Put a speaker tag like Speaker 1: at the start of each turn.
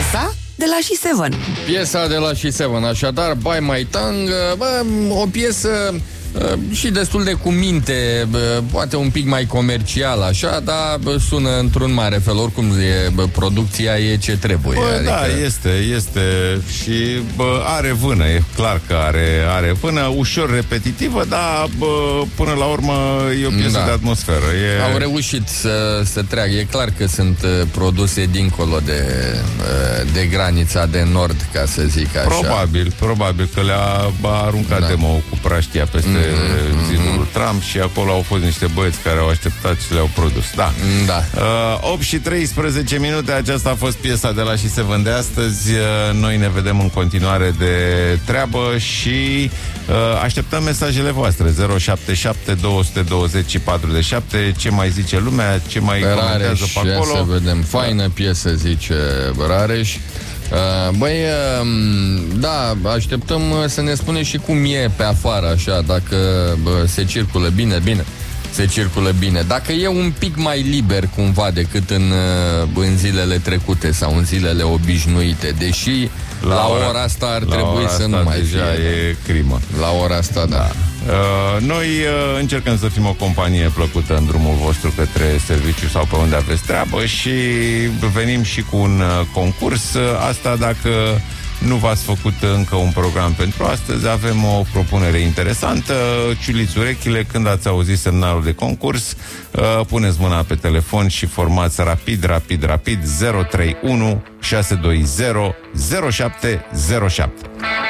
Speaker 1: Piesa de la She7.
Speaker 2: Piesa de la She7, așadar, By My Tongue, o piesă și destul de cu minte, poate un pic mai comercial, așa, dar sună într-un mare fel. Oricum, producția e ce trebuie.
Speaker 3: Adică... Da, este și are vână, e clar că are vână, ușor repetitivă, dar până la urmă e o piesă de atmosferă.
Speaker 2: Au reușit să treacă. E clar că sunt produse dincolo de granița de nord, ca să zic așa.
Speaker 3: Probabil că le-a aruncat demo cu praștia peste zidul Trump și acolo au fost niște băieți care au așteptat și le-au produs. Da. 8 și 13 minute, aceasta a fost piesa de la She7 de astăzi. Noi ne vedem în continuare de treabă și așteptăm mesajele voastre 077 220 47. Ce mai zice lumea, ce mai comentează pe acolo.
Speaker 2: Să vedem, faină piesă, zice Rareș. Da, așteptăm să ne spune și cum e pe afară, așa, dacă se circulă bine, se circulă bine. Dacă e un pic mai liber cumva decât în zilele trecute sau în zilele obișnuite, deși la ora asta ar trebui să nu mai fie.
Speaker 3: E crimă.
Speaker 2: La ora asta, da.
Speaker 3: Noi încercăm să fim o companie plăcută în drumul vostru către serviciu sau pe unde aveți treabă și venim și cu un concurs. Asta dacă nu v-ați făcut încă un program pentru astăzi, avem o propunere interesantă. Ciuliți urechile când ați auzit semnalul de concurs, puneți mâna pe telefon și formați rapid 031 620 0707.